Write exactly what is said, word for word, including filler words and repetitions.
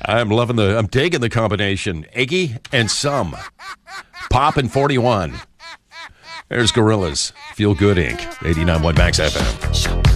I'm loving the, I'm digging the combination. Iggy and Some. Pop and forty-one. There's Gorillaz. Feel Good, Incorporated. eighty-nine point one Max F M.